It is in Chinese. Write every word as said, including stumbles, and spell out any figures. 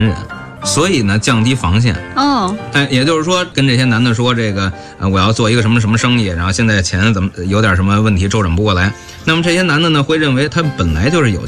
人，所以呢降低防线。 哦， 哎，也就是说跟这些男的说这个呃我要做一个什么什么生意，然后现在钱怎么有点什么问题周转不过来，那么这些男的呢会认为他本来就是有